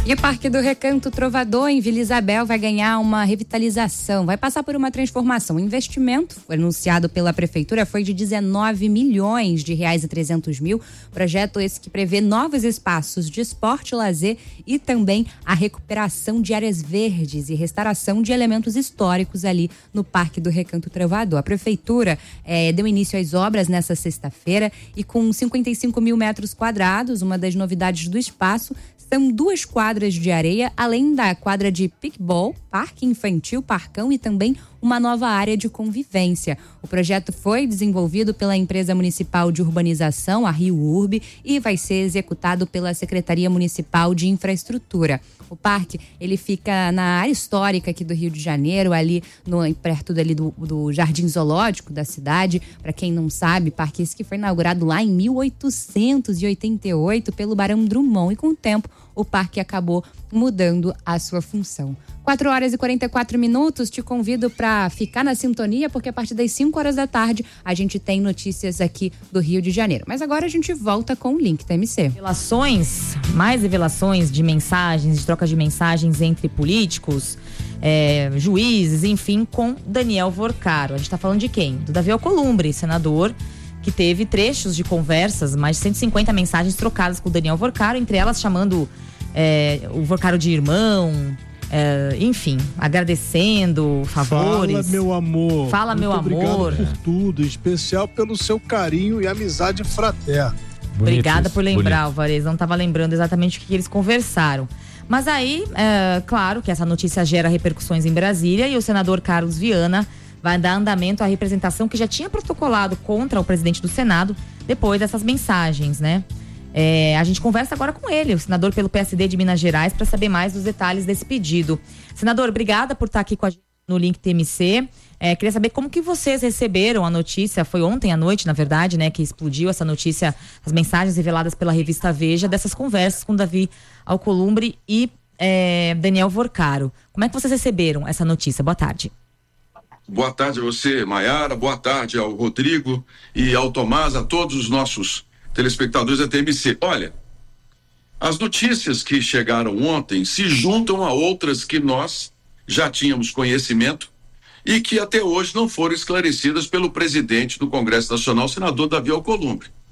E o Parque do Recanto Trovador, em Vila Isabel, vai ganhar uma revitalização, vai passar por uma transformação. O investimento anunciado pela Prefeitura foi de R$19 milhões e 300 mil. Projeto esse que prevê novos espaços de esporte e lazer e também a recuperação de áreas verdes e restauração de elementos históricos ali no Parque do Recanto Trovador. A Prefeitura deu início às obras nessa sexta-feira e com 55 mil metros quadrados, uma das novidades do espaço são 2 quadras de areia, além da quadra de piquebol, parque infantil, parcão e também uma nova área de convivência. O projeto foi desenvolvido pela empresa municipal de urbanização, a Rio Urb, e vai ser executado pela Secretaria Municipal de Infraestrutura. O parque, ele fica na área histórica aqui do Rio de Janeiro, ali perto dali do Jardim Zoológico da cidade. Para quem não sabe, parque esse que foi inaugurado lá em 1888 pelo Barão Drummond e com o tempo o parque acabou mudando a sua função. 4h44, te convido para ficar na sintonia, porque a partir das 5 horas da tarde a gente tem notícias aqui do Rio de Janeiro. Mas agora a gente volta com o Link TMC. Mais revelações de mensagens, de troca de mensagens entre políticos, juízes, enfim, com Daniel Vorcaro. A gente está falando de quem? Do Davi Alcolumbre, senador, que teve trechos de conversas, mais de 150 mensagens trocadas com o Daniel Vorcaro, entre elas chamando o Vorcaro de irmão, enfim, agradecendo favores. Fala, meu amor. Fala, meu amor. Obrigado por tudo, em especial pelo seu carinho e amizade fraterna. Obrigada por lembrar, Alvarez. Não estava lembrando exatamente o que eles conversaram. Mas aí, claro que essa notícia gera repercussões em Brasília e o senador Carlos Viana vai dar andamento à representação que já tinha protocolado contra o presidente do Senado depois dessas mensagens, né? A gente conversa agora com ele, o senador pelo PSD de Minas Gerais, para saber mais dos detalhes desse pedido. Senador, obrigada por estar aqui com a gente no Link TMC. Queria saber como que vocês receberam a notícia, foi ontem à noite, na verdade, né, que explodiu essa notícia, as mensagens reveladas pela revista Veja, dessas conversas com Davi Alcolumbre e Daniel Vorcaro. Como é que vocês receberam essa notícia? Boa tarde. Boa tarde a você, Maiara, boa tarde ao Rodrigo e ao Tomás, a todos os nossos telespectadores da TMC. Olha, as notícias que chegaram ontem se juntam a outras que nós já tínhamos conhecimento e que até hoje não foram esclarecidas pelo presidente do Congresso Nacional, senador Davi Alcolumbre.